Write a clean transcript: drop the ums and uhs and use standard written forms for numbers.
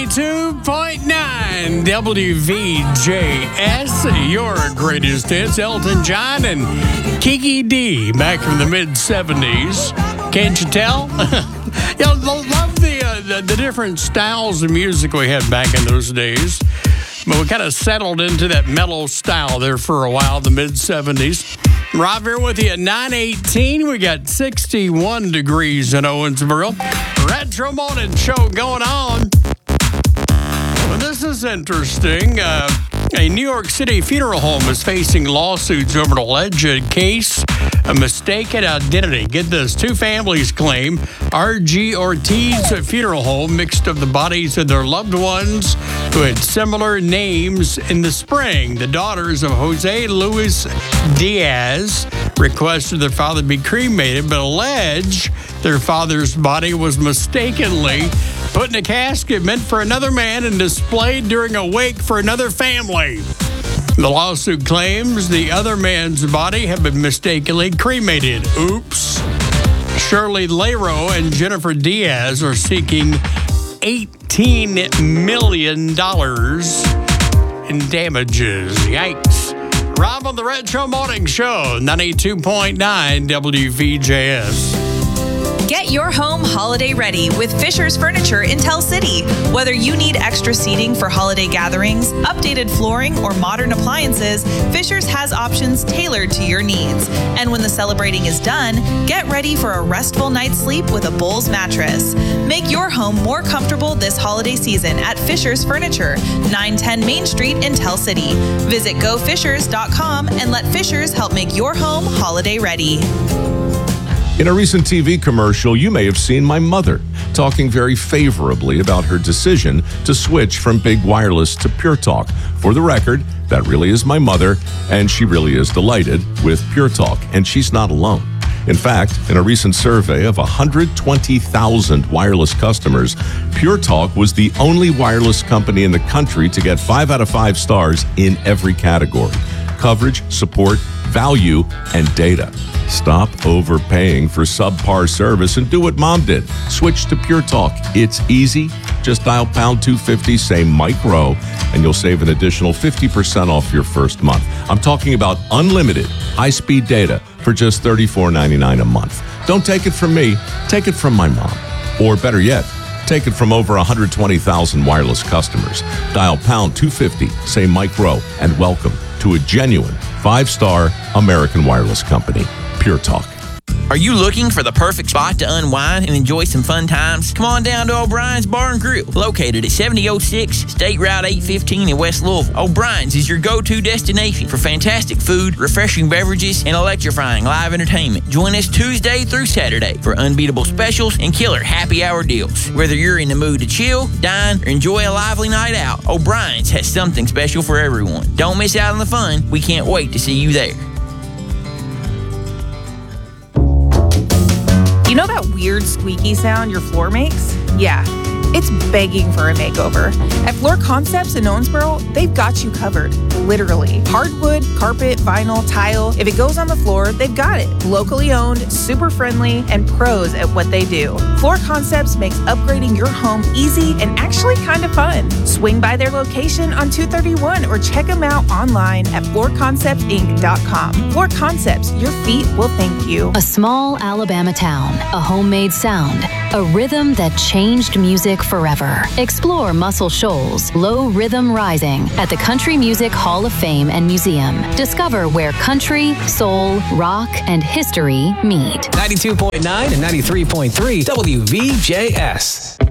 92.9 WVJS, your greatest hits. Elton John and Kiki D back from the mid-70s. Can't you tell? Yeah, love the different styles of music we had back in those days. But we kind of settled into that mellow style there for a while, the mid-70s. Rob here with you at 9:18. We got 61 degrees in Owensboro. Retro Morning Show going on. Well, this is interesting. A New York City funeral home is facing lawsuits over an alleged case of mistaken identity. Get this, two families claim R.G. Ortiz Funeral Home mixed up the bodies of their loved ones who had similar names in the spring. The daughters of Jose Luis Diaz requested their father be cremated, but allege their father's body was mistakenly put in a casket meant for another man and displayed during a wake for another family. The lawsuit claims the other man's body had been mistakenly cremated. Oops. Shirley Laro and Jennifer Diaz are seeking $18 million in damages. Yikes. Rob on the Retro Morning Show, 92.9 WVJS. Get your home holiday ready with Fisher's Furniture in Tell City. Whether you need extra seating for holiday gatherings, updated flooring, or modern appliances, Fisher's has options tailored to your needs. And when the celebrating is done, get ready for a restful night's sleep with a Bowls mattress. Make your home more comfortable this holiday season at Fisher's Furniture, 910 Main Street in Tell City. Visit gofishers.com and let Fisher's help make your home holiday ready. In a recent TV commercial, you may have seen my mother talking very favorably about her decision to switch from Big Wireless to Pure Talk. For the record, that really is my mother, and she really is delighted with Pure Talk, and she's not alone. In fact, in a recent survey of 120,000 wireless customers, Pure Talk was the only wireless company in the country to get 5 out of 5 stars in every category: coverage, support, value, and data. Stop overpaying for subpar service and do what Mom did. Switch to Pure Talk. It's easy. Just dial pound 250, say Mike Rowe, and you'll save an additional 50% off your first month. I'm talking about unlimited high-speed data for just $34.99 a month. Don't take it from me. Take it from my mom. Or better yet, take it from over 120,000 wireless customers. Dial pound 250, say Mike Rowe, and welcome to a genuine 5-star American wireless company. Pure Talk. Are you looking for the perfect spot to unwind and enjoy some fun times? Come on down to O'Brien's Bar and Grill, located at 7006 State Route 815 in West Louisville. O'Brien's is your go-to destination for fantastic food, refreshing beverages, and electrifying live entertainment. Join us Tuesday through Saturday for unbeatable specials and killer happy hour deals. Whether you're in the mood to chill, dine, or enjoy a lively night out, O'Brien's has something special for everyone. Don't miss out on the fun. We can't wait to see you there. You know that weird squeaky sound your floor makes? Yeah, it's begging for a makeover. At Floor Concepts in Owensboro, they've got you covered, literally. Hardwood, carpet, vinyl, tile. If it goes on the floor, they've got it. Locally owned, super friendly, and pros at what they do. Floor Concepts makes upgrading your home easy and actually kind of fun. Swing by their location on 231 or check them out online at floorconceptsinc.com. Floor Concepts, your feet will thank you. A small Alabama town, a homemade sound, a rhythm that changed music forever. Explore Muscle Shoals, Low Rhythm Rising at the Country Music Hall of Fame and Museum. Discover where country, soul, rock, and history meet. 92.9 and 93.3 WVJS.